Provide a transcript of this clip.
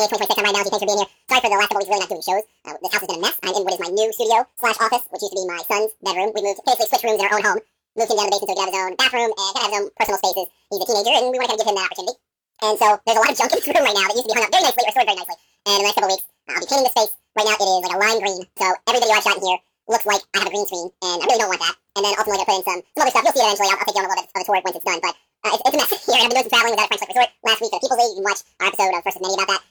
28th, 2026. I'm Ryan Balaji. Thanks for being here. Sorry for the last couple weeks really not doing shows. This house has been a mess. I'm in what is my new studio slash office, which used to be my son's bedroom. We moved, basically switched rooms in our own home. Moved him down to the basement so he could have his own bathroom and kind of have his own personal spaces. He's a teenager, and we want to kind of give him that opportunity. And so there's a lot of junk in this room right now that used to be hung up very nicely or stored very nicely. And in the next couple weeks, I'll be painting this space. Right now it is like a lime green. So every video I've shot in here looks like I have a green screen, and I really don't want that. And then ultimately I'll put in some other stuff. You'll see it eventually. I'll take you on a little bit of a tour once it's done. But it's a mess here, and I've been doing some traveling. We got a French Lake Resort last week at the People's League. You can watch our episode of First of Many about that.